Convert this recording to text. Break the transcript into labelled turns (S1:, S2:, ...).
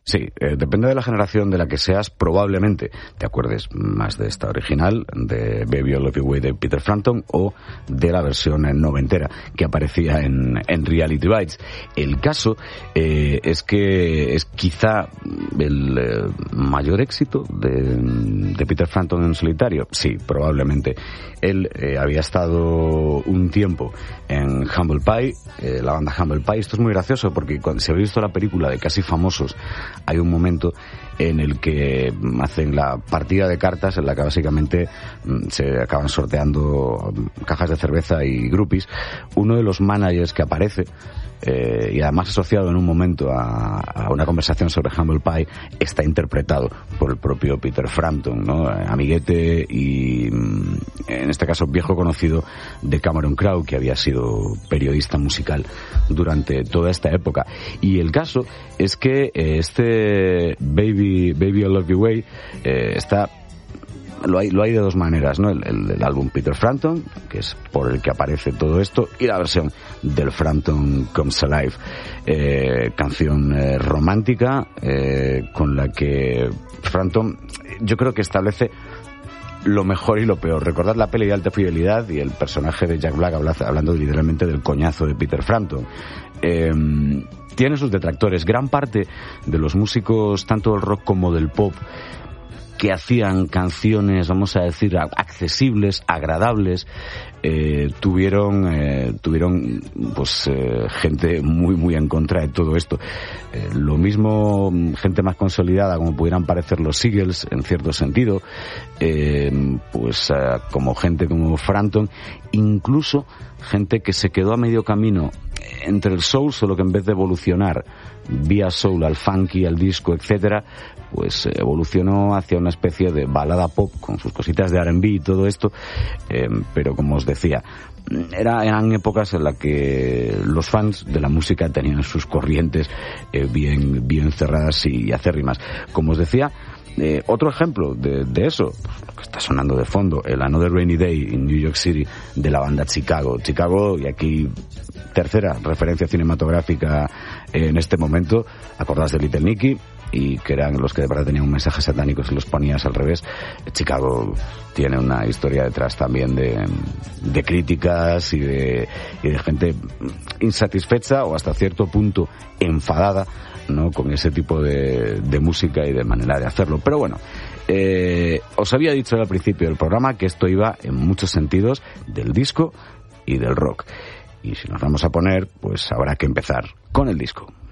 S1: Sí, depende de la generación de la que seas, probablemente te acuerdes más de esta original, de Baby I Love Your Way de Peter Frampton, o de la versión noventera que aparecía en Reality Bites. El caso es que es quizá el mayor éxito de Peter Frampton en solitario. Sí, probablemente. Él había estado un tiempo en Humble Pie, la banda Humble Pie. Esto es muy gracioso porque cuando se había visto la película de Casi Famosos, hay un momento en el que hacen la partida de cartas en la que básicamente se acaban sorteando cajas de cerveza y groupies. Uno de los managers que aparece, y además asociado en un momento a una conversación sobre Humble Pie, está interpretado por el propio Peter Frampton, ¿no? Amiguete y, en este caso, viejo conocido de Cameron Crowe, que había sido periodista musical durante toda esta época. Y el caso es que este Baby I Love Your Way está... Lo hay de dos maneras, ¿no? El álbum Peter Frampton, que es por el que aparece todo esto, y la versión del Frampton Comes Alive, canción romántica con la que Frampton, yo creo que establece lo mejor y lo peor. Recordad la peli de Alta Fidelidad y el personaje de Jack Black hablando literalmente del coñazo de Peter Frampton. Tiene sus detractores. Gran parte de los músicos, tanto del rock como del pop, que hacían canciones, vamos a decir, accesibles, agradables, tuvieron pues gente muy en contra de todo esto. Lo mismo gente más consolidada, como pudieran parecer los Eagles, en cierto sentido, pues como gente como Frampton, incluso gente que se quedó a medio camino entre el soul, solo que en vez de evolucionar vía soul al funky, al disco, etcétera, pues evolucionó hacia una especie de balada pop con sus cositas de R&B y todo esto, pero como os decía, eran épocas en las que los fans de la música tenían sus corrientes bien cerradas y acérrimas. Como os decía, otro ejemplo de eso, pues, lo que está sonando de fondo, el Another Rainy Day in New York City de la banda Chicago, y aquí tercera referencia cinematográfica en este momento. Acordás de Little Nicky, y que eran los que de verdad tenían un mensaje satánico si los ponías al revés. Chicago tiene una historia detrás también de críticas y de gente insatisfecha o hasta cierto punto enfadada, ¿no?, con ese tipo de música y de manera de hacerlo. Pero bueno, os había dicho al principio del programa que esto iba en muchos sentidos del disco y del rock. Y si nos vamos a poner, pues habrá que empezar con el disco.